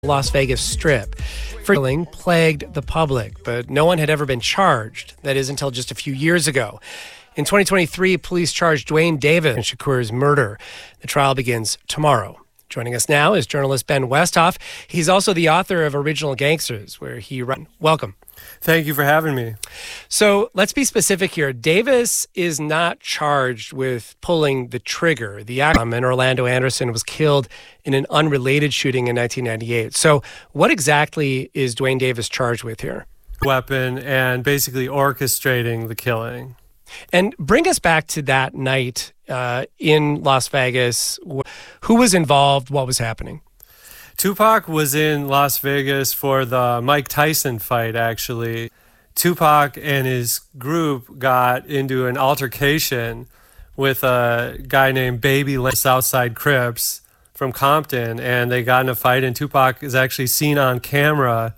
Las Vegas Strip. Killing plagued the public, but no one had ever been charged. That is until just a few years ago. In 2023, police charged Duane Davis in Shakur's murder. The trial begins tomorrow. Joining us now is journalist Ben Westhoff. He's also the author of Original Gangsters, where he ran. Welcome. Thank you for having me. So let's be specific here. Davis is not charged with pulling the trigger. The actor and Orlando Anderson was killed in an unrelated shooting in 1998. So what exactly is Duane Davis charged with here? Weapon and basically orchestrating the killing. And bring us back to that night in Las Vegas. Who was involved? What was happening? Tupac was in Las Vegas for the Mike Tyson fight, actually. Tupac and his group got into an altercation with a guy named Baby Lane, Southside Crips from Compton, and they got in a fight, and Tupac is actually seen on camera.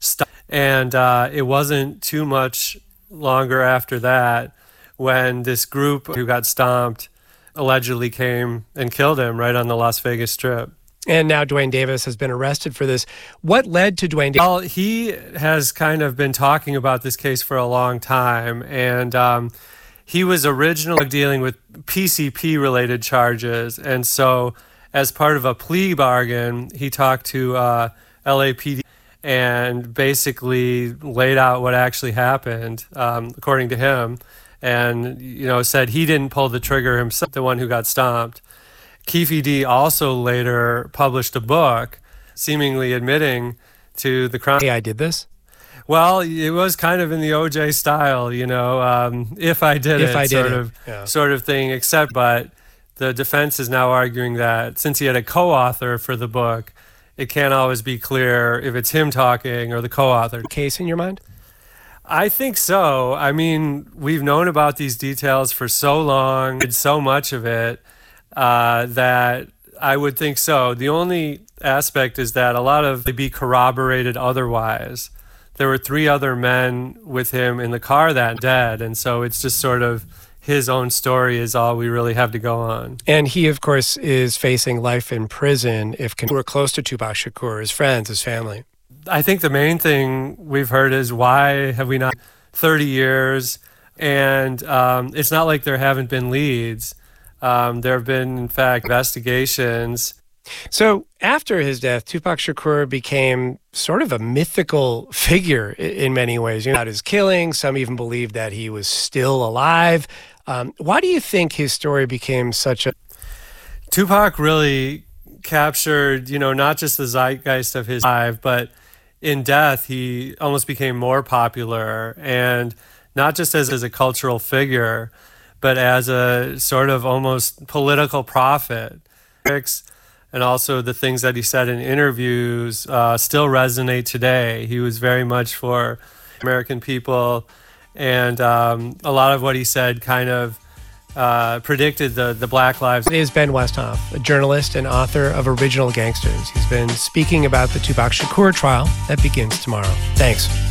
And it wasn't too much longer after that when this group who got stomped allegedly came and killed him right on the Las Vegas Strip. And now Duane Davis has been arrested for this. What led to Duane Davis? Well, he has kind of been talking about this case for a long time, and he was originally dealing with PCP-related charges, and so as part of a plea bargain, he talked to LAPD and basically laid out what actually happened, according to him, and said he didn't pull the trigger himself, the one who got stomped. Keffe D also later published a book seemingly admitting to the crime. Hey, I did this? Well, it was kind of in the OJ style, if I did it, sort of thing, but the defense is now arguing that since he had a co-author for the book, it can't always be clear if it's him talking or the co-author. Case in your mind? I think so. I mean, we've known about these details for so long, did so much of it, that I would think so. The only aspect is that a lot of it be corroborated otherwise. There were 3 other men with him in the car that dead, and so it's just sort of his own story is all we really have to go on. And he, of course, is facing life in prison if we're close to Tupac Shakur, his friends, his family. I think the main thing we've heard is why have we not 30 years? And it's not like there haven't been leads. There have been, in fact, investigations. So after his death, Tupac Shakur became sort of a mythical figure in many ways. About his killing, some even believed that he was still alive. Why do you think his story became such a... Tupac really captured, not just the zeitgeist of his life, but in death, he almost became more popular, and not just as a cultural figure, but as a sort of almost political prophet. And also the things that he said in interviews still resonate today. He was very much for American people, and a lot of what he said kind of predicted the Black Lives. It is Ben Westhoff, a journalist and author of Original Gangsters. He's been speaking about the Tupac Shakur trial that begins tomorrow. Thanks.